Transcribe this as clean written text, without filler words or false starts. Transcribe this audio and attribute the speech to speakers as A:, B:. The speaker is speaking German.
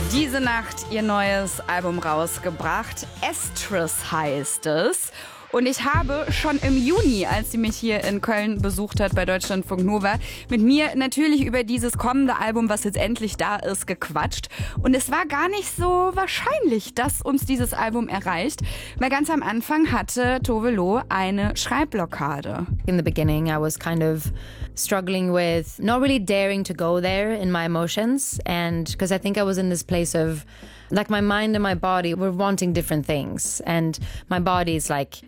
A: Diese Nacht ihr neues Album rausgebracht. Estrus heißt es. Und ich habe schon im Juni, als sie mich hier in Köln besucht hat bei Deutschlandfunk Nova, mit mir natürlich über dieses kommende Album, was jetzt endlich da ist, gequatscht. Und es war gar nicht so wahrscheinlich, dass uns dieses Album erreicht, weil ganz am Anfang hatte Tove Lo eine Schreibblockade.
B: In the beginning, I was kind of struggling with not really daring to go there in my emotions, and because I think I was in this place of like my mind and my body were wanting different things, and my body is like,